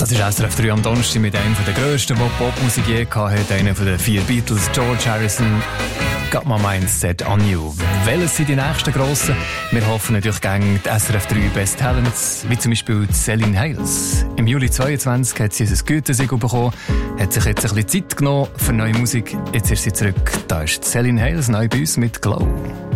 Das ist SRF 3 am Donnerstag mit einem der grössten, der Popmusik je hatte, einer von den 4 Beatles, George Harrison. «Got my mind set on you». Welches sind die nächsten Grossen? Wir hoffen natürlich gegen die SRF 3 Best Talents, wie zum Beispiel Celine Hales. Im Juli 2022 hat sie ein Gütesiegel bekommen, hat sich jetzt ein bisschen Zeit genommen für neue Musik. Jetzt ist sie zurück. Da ist Celine Hales neu bei uns mit «Glow».